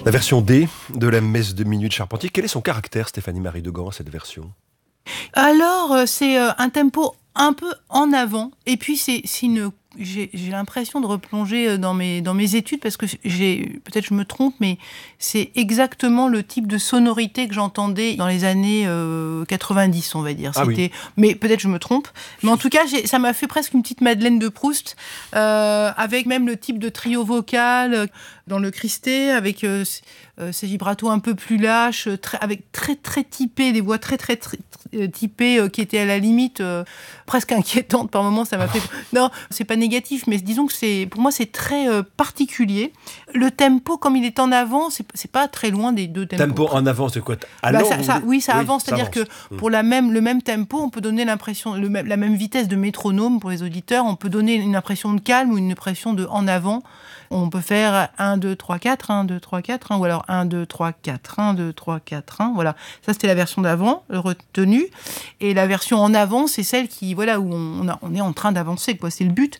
La version D de la messe de minuit de Charpentier. Quel est son caractère, Stéphanie-Marie Degan, cette version ? Alors, c'est un tempo un peu en avant. Et puis, j'ai l'impression de replonger dans mes études parce que peut-être je me trompe, mais c'est exactement le type de sonorité que j'entendais dans les années 90, on va dire. Oui. Mais peut-être je me trompe. Mais en tout cas, ça m'a fait presque une petite Madeleine de Proust, avec même le type de trio vocal dans le Christé, avec ces vibratos un peu plus lâches, avec très très typés, des voix très très, très typées qui étaient à la limite presque inquiétantes par moments. Ça m'a fait. Non, c'est pas négatif, mais disons que pour moi c'est très particulier. Le tempo, comme il est en avant, c'est pas très loin des deux tempos. Tempo en avant, c'est quoi ? Oui, ça avance. C'est-à-dire que pour le même tempo, on peut donner l'impression, la même vitesse de métronome pour les auditeurs, on peut donner une impression de calme ou une impression de en avant. On peut faire 1, 2, 3, 4, 1, 2, 3, 4, 1, ou alors 1, 2, 3, 4, 1, 2, 3, 4, 1. Voilà. Ça, c'était la version d'avant, retenue. Et la version en avant, c'est celle qui, voilà, où on est en train d'avancer, quoi. C'est le but.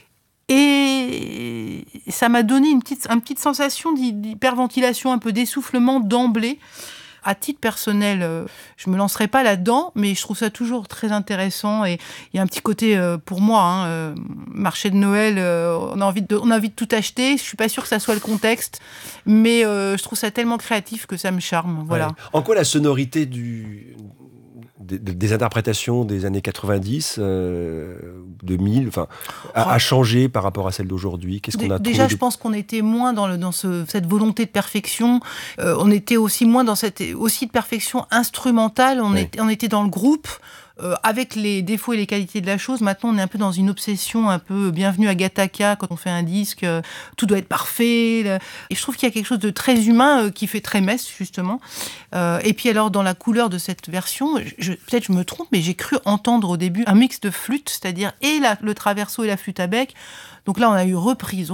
Et ça m'a donné une petite sensation d'hyperventilation, un peu d'essoufflement d'emblée. À titre personnel, je me lancerai pas là-dedans, mais je trouve ça toujours très intéressant. Et il y a un petit côté, pour moi, marché de Noël, on a envie de tout acheter. Je suis pas sûre que ça soit le contexte, mais je trouve ça tellement créatif que ça me charme. Voilà. Ouais. En quoi la sonorité des interprétations des années 90, 2000, a changé par rapport à celle d'aujourd'hui ? Qu'est-ce qu'on a trouvé Déjà, je pense qu'on était moins dans cette volonté de perfection. On était aussi moins dans cette aussi de perfection instrumentale. On était dans le groupe. Avec les défauts et les qualités de la chose, maintenant on est un peu dans une obsession un peu bienvenue à Gattaca quand on fait un disque, tout doit être parfait. Et je trouve qu'il y a quelque chose de très humain qui fait très messe justement. Et puis alors dans la couleur de cette version, peut-être je me trompe, mais j'ai cru entendre au début un mix de flûte, c'est-à-dire le traverso et la flûte à bec. Donc là, on a eu reprise.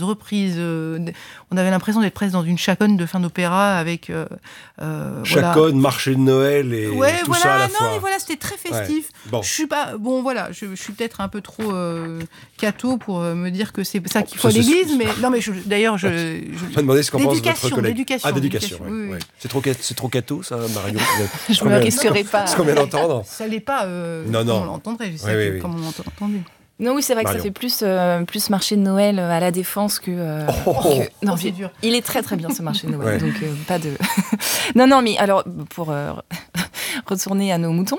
On avait l'impression d'être presque dans une chaconne de fin d'opéra avec... chaconne, marché de Noël et tout ça à la fois. Non, mais voilà, c'était très festif. Ouais. Bon. Je suis pas... Bon, voilà, je suis peut-être un peu trop catho pour me dire que c'est ça qu'il faut à l'église, mais... Non, mais d'ailleurs, je vais demander ce qu'en pense votre collègue. D'éducation, oui. C'est trop catho, ça, Marion. Je ne me risquerai pas. Ce qu'on vient d'entendre. Ça l'est pas, non. Comme on l'entendrait, je sais comme on l'entendait. Non, oui, c'est vrai que ça fait plus marché de Noël à la Défense que... Non, c'est dur. Il est très très bien ce marché de Noël, donc pas de... non, mais alors, pour retourner à nos moutons,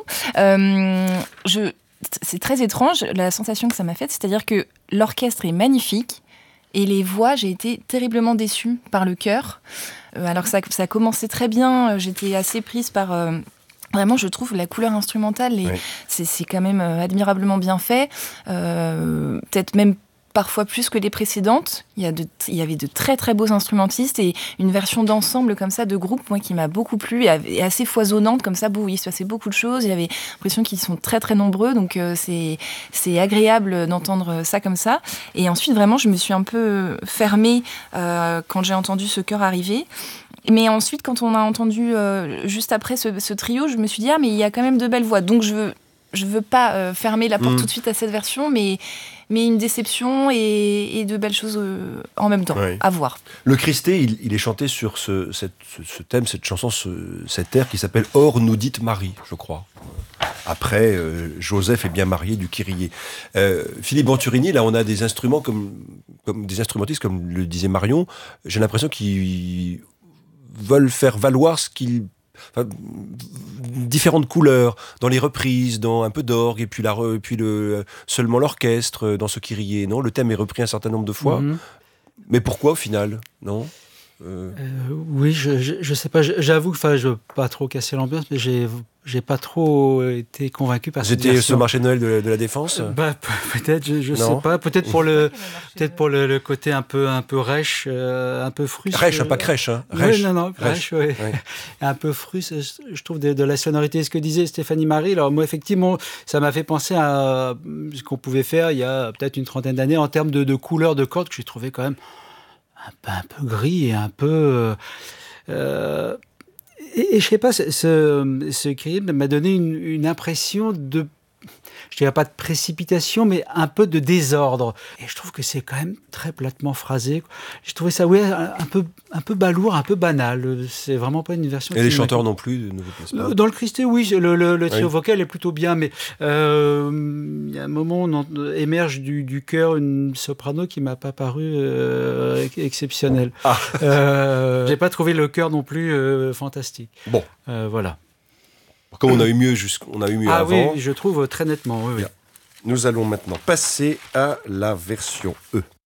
c'est très étrange la sensation que ça m'a faite, c'est-à-dire que l'orchestre est magnifique et les voix, j'ai été terriblement déçue par le chœur. Alors que ça a commencé très bien, j'étais assez prise par... Vraiment, je trouve la couleur instrumentale, c'est quand même admirablement bien fait. Peut-être même parfois plus que les précédentes. Il y avait de très très beaux instrumentistes et une version d'ensemble comme ça, de groupe, moi, qui m'a beaucoup plu et assez foisonnante comme ça. Il se passait beaucoup de choses. Il y avait l'impression qu'ils sont très très nombreux, donc c'est agréable d'entendre ça comme ça. Et ensuite, vraiment, je me suis un peu fermée quand j'ai entendu ce chœur arriver. Mais ensuite, quand on a entendu juste après ce trio, je me suis dit mais il y a quand même de belles voix. Donc je veux pas fermer la porte tout de suite à cette version, mais une déception et de belles choses en même temps à voir. Le Christé, il est chanté sur ce thème, cette chanson, cet air qui s'appelle « Or nous dit Marie », je crois. Après, Joseph est bien marié du Kyrie. Philippe Venturini, là, on a des instruments comme des instrumentistes, comme le disait Marion. J'ai l'impression qu'ils veulent faire valoir différentes couleurs dans les reprises, dans un peu d'orgue et puis seulement l'orchestre dans ce Kyrie. Non, le thème est repris un certain nombre de fois. Mais pourquoi au final ? Non. Oui, je sais pas. J'avoue que je veux pas trop casser l'ambiance, mais j'ai pas trop été convaincu par cette version. C'était ce marché de Noël de la Défense ? Peut-être, je sais pas. Peut-être pour le côté un peu rêche, un peu frustre. Rêche, pas crèche, hein. Rêche. Non, rêche, oui. Un peu frustre, je trouve, de la sonorité. Ce que disait Stéphanie-Marie, alors moi, effectivement, ça m'a fait penser à ce qu'on pouvait faire il y a peut-être une trentaine d'années en termes de couleurs de cordes que j'ai trouvé quand même un peu gris et un peu... Et je sais pas, ce Kyrie m'a donné une impression de je dirais pas de précipitation, mais un peu de désordre. Et je trouve que c'est quand même très platement phrasé. J'ai trouvé ça, un peu balourd, un peu banal. C'est vraiment pas une version. Et les chanteurs non plus, ne vous plaisent pas? Dans le Christé, oui, le trio vocal est plutôt bien, mais il y a un moment où émerge du chœur une soprano qui m'a pas paru exceptionnelle. J'ai pas trouvé le chœur non plus fantastique. Bon. Voilà. Comme on a eu mieux avant. Oui, je trouve très nettement. Oui. Nous allons maintenant passer à la version E.